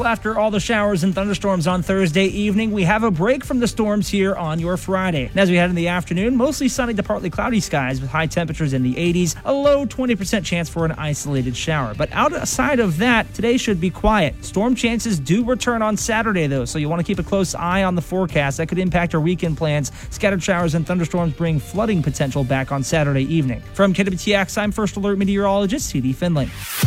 after all the showers and thunderstorms on Thursday evening, we have a break from the storms here on your Friday. And as we head in the afternoon, mostly sunny to partly cloudy skies with high temperatures in the 80s, a low 20% chance for an isolated shower. But outside of that, today should be quiet. Storm chances do return on Saturday, though, so you want to keep a close eye on the forecast. That could impact your weekend plans. Scattered showers and thunderstorms bring flooding potential back on Saturday evening. From KWTX, I'm First Alert Meteorologist C.D. Finley.